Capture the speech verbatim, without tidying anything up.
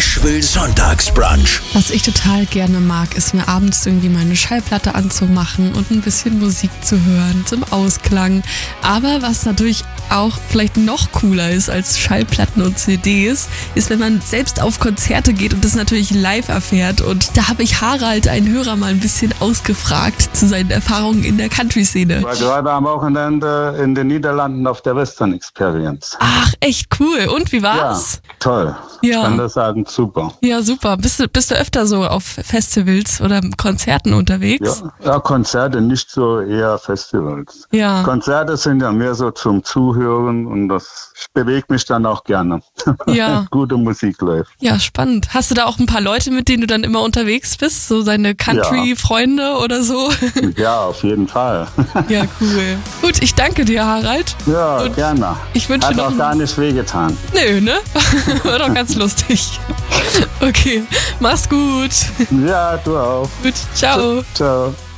Nashville Sonntagsbrunch. Was ich total gerne mag, ist mir abends irgendwie meine Schallplatte anzumachen und ein bisschen Musik zu hören zum Ausklang. Aber was natürlich auch vielleicht noch cooler ist als Schallplatten und C Ds, ist, wenn man selbst auf Konzerte geht und das natürlich live erfährt. Und da habe ich Harald, einen Hörer, mal ein bisschen ausgefragt zu seinen Erfahrungen in der Country-Szene. Ich war gerade am Wochenende in den Niederlanden auf der Western Experience. Ach, echt cool. Und wie war's? Ja, toll. Ja. Ich kann das sagen, super. Ja, super. Bist du, bist du öfter so auf Festivals oder Konzerten unterwegs? Ja, ja, Konzerte, nicht so eher Festivals. Ja. Konzerte sind ja mehr so zum Zuhören und das bewegt mich dann auch gerne. Ja. Gute Musik läuft. Ja, spannend. Hast du da auch ein paar Leute, mit denen du dann immer unterwegs bist? So deine Country-Freunde oder so? Ja, auf jeden Fall. Ja, cool. Gut, ich danke dir, Harald. Ja, Und gerne. Ich wünsche Hat noch auch gar nicht wehgetan. Nö, ne? War doch ganz lustig. Okay, mach's gut. Ja, du auch. Gut, ciao. Ciao.